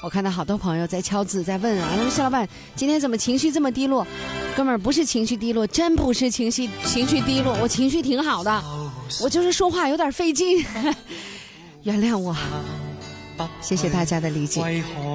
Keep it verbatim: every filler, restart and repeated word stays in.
我看到好多朋友在敲字，在问啊，他说谢老板今天怎么情绪这么低落？哥们儿，不是情绪低落，真不是情绪情绪低落，我情绪挺好的，我就是说话有点费劲，原谅我，谢谢大家的理解。